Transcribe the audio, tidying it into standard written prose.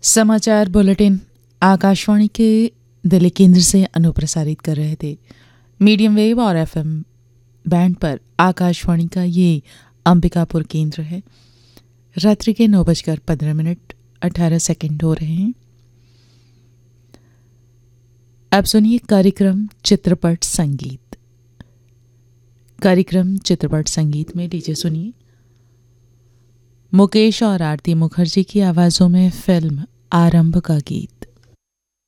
समाचार बुलेटिन आकाशवाणी के दिल्ली केंद्र से अनुप्रसारित कर रहे थे। मीडियम वेव और एफएम बैंड पर आकाशवाणी का ये अंबिकापुर केंद्र है। रात्रि के 9:15 हो रहे हैं। अब सुनिए कार्यक्रम चित्रपट संगीत। कार्यक्रम चित्रपट संगीत में लीजिए सुनिए मुकेश और आरती मुखर्जी की आवाज़ों में फिल्म आरंभ का गीत।